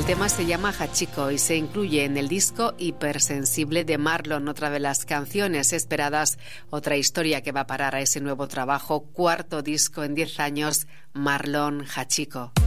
tema se llama Hachiko y se incluye en el disco Hipersensible de Marlon, otra de las canciones esperadas, otra historia que va a parar a ese nuevo trabajo, cuarto disco en 10 años, Marlon Hachiko.